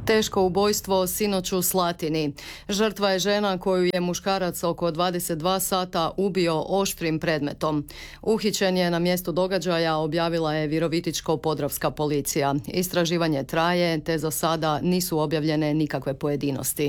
Teško ubojstvo sinoć u Slatini. Žrtva je žena koju je muškarac oko 22 sata ubio oštrim predmetom. Uhićen je na mjestu događaja, objavila je Virovitičko-podravska policija. Istraživanje traje, te za sada nisu objavljene nikakve pojedinosti.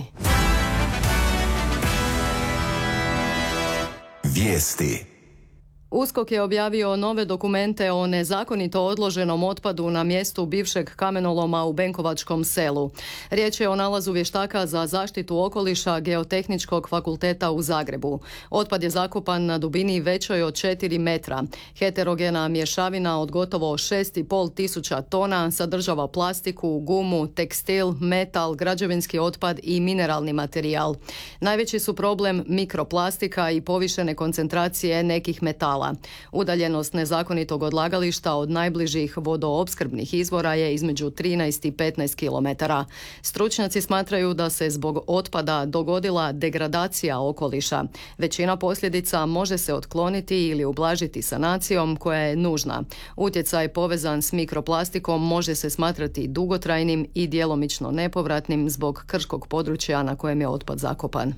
Vijesti. USKOK je objavio nove dokumente o nezakonito odloženom otpadu na mjestu bivšeg kamenoloma u Benkovačkom selu. Riječ je o nalazu vještaka za zaštitu okoliša Geotehničkog fakulteta u Zagrebu. Otpad je zakopan na dubini većoj od 4 metra. Heterogena mješavina od gotovo 6,5 tisuća tona sadržava plastiku, gumu, tekstil, metal, građevinski otpad i mineralni materijal. Najveći su problem mikroplastika i povišene koncentracije nekih metala. Udaljenost nezakonitog odlagališta od najbližih vodoopskrbnih izvora je između 13 i 15 km. Stručnjaci smatraju da se zbog otpada dogodila degradacija okoliša. Većina posljedica može se otkloniti ili ublažiti sanacijom koja je nužna. Utjecaj povezan s mikroplastikom može se smatrati dugotrajnim i djelomično nepovratnim zbog krškog područja na kojem je otpad zakopan.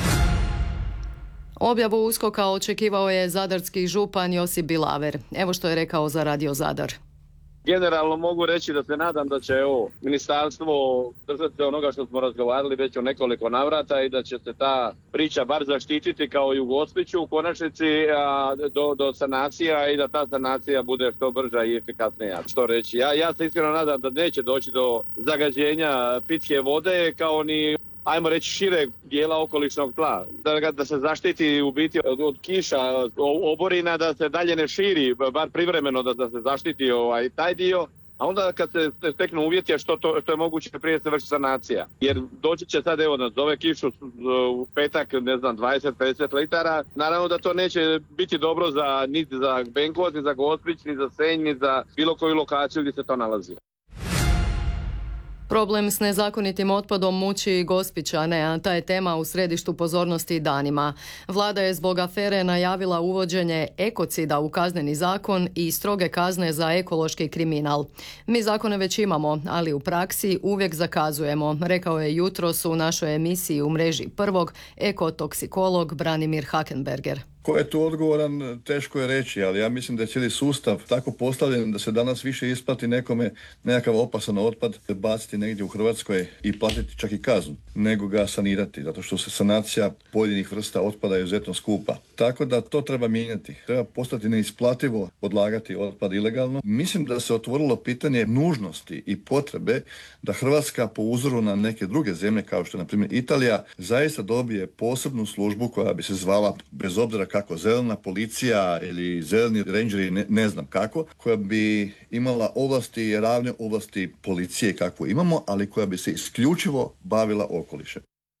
Objavu USKOK-a očekivao je zadarski župan Josip Bilaver. Evo što je rekao za Radio Zadar. Generalno mogu reći da se nadam da će ministarstvo držati se onoga što smo razgovarali već o nekoliko navrata i da će se ta priča bar zaštititi kao i u Gospiću u konačnici do sanacija i da ta sanacija bude što brža i efikasnija. Što reći? Ja se iskreno nadam da neće doći do zagađenja pitke vode kao ni ajmo reći šireg dijela okolišnog tla, da se zaštiti u biti od kiša, oborina, da se dalje ne širi, bar privremeno da se zaštiti taj dio, a onda kad se steknu uvjeti što je moguće prije se vrši sanacija. Jer doći će sad zove kišu u petak, 20-50 litara, naravno da to neće biti dobro ni za Benkovac, ni za Gospić, ni za Senj, ni za bilo koju lokaciju gdje se to nalazi. Problem s nezakonitim otpadom muči Gospićane, a ta je tema u središtu pozornosti danima. Vlada je zbog afere najavila uvođenje ekocida u kazneni zakon i stroge kazne za ekološki kriminal. Mi zakone već imamo, ali u praksi uvijek zakazujemo, rekao je jutros u našoj emisiji u mreži Prvog ekotoksikolog Branimir Hakenberger. Ko je tu odgovoran, teško je reći, ali ja mislim da je cijeli sustav tako postavljen da se danas više isplati nekome nekakav opasan otpad baciti negdje u Hrvatskoj i platiti čak i kaznu, nego ga sanirati, zato što se sanacija pojedinih vrsta otpada je izuzetno skupa. Tako da to treba mijenjati. Treba postati neisplativo odlagati otpad ilegalno. Mislim da se otvorilo pitanje nužnosti i potrebe da Hrvatska po uzoru na neke druge zemlje, kao što je na primjer Italija, zaista dobije posebnu službu koja bi se zvala, bez obzira kako zelena policija ili zeleni rangeri, ne znam kako, koja bi imala ovlasti, ravne ovlasti policije kakvu imamo, ali koja bi se isključivo bavila okolišem.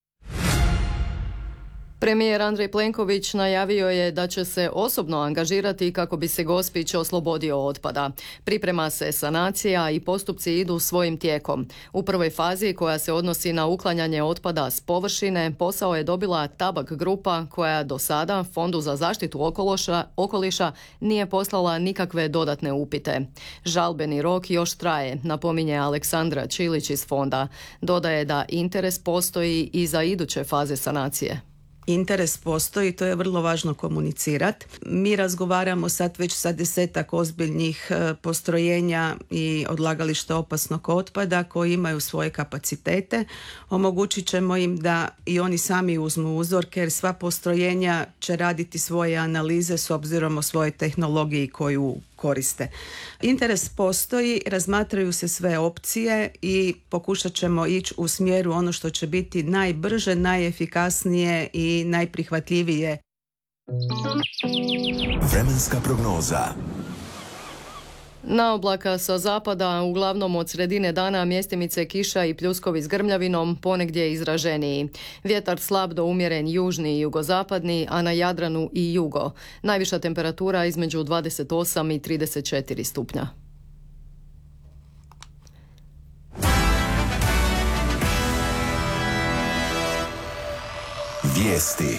Premijer Andrej Plenković najavio je da će se osobno angažirati kako bi se Gospić oslobodio otpada. Priprema se sanacija i postupci idu svojim tijekom. U prvoj fazi, koja se odnosi na uklanjanje otpada s površine, posao je dobila Tabak grupa koja do sada Fondu za zaštitu okoliša nije poslala nikakve dodatne upite. Žalbeni rok još traje, napominje Aleksandra Čilić iz fonda. Dodaje da interes postoji i za iduće faze sanacije. Interes postoji, to je vrlo važno komunicirati. Mi razgovaramo sad već sa 10 ozbiljnih postrojenja i odlagališta opasnog otpada koji imaju svoje kapacitete. Omogućit ćemo im da i oni sami uzmu uzorke, jer sva postrojenja će raditi svoje analize s obzirom o svojoj tehnologiji koju koriste. Interes postoji, razmatraju se sve opcije i pokušat ćemo ići u smjeru ono što će biti najbrže, najefikasnije i najprihvatljivije. Vremenska prognoza. Na oblaka sa zapada, uglavnom od sredine dana, mjestimice kiša i pljuskovi s grmljavinom, ponegdje izraženiji. Vjetar slab do umjeren južni i jugozapadni, a na Jadranu i jugo. Najviša temperatura između 28 i 34 stupnja. Vijesti.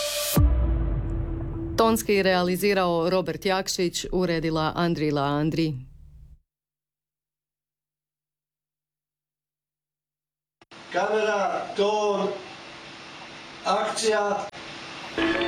Tonski realizirao Robert Jakšić, uredila Andrila Andri. Kamera, ton, akcija.